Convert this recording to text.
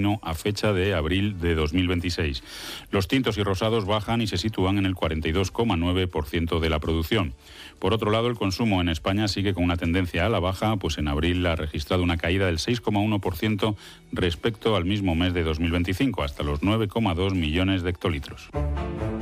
vino a fecha de abril de 2026. Los tintos y rosados bajan y se sitúan en el 42,9% de la producción. Por otro lado, el consumo en España sigue con una tendencia a la baja, pues en abril ha registrado una caída del 6,1% respecto al mismo mes de 2025, hasta los 9,2 millones de hectolitros.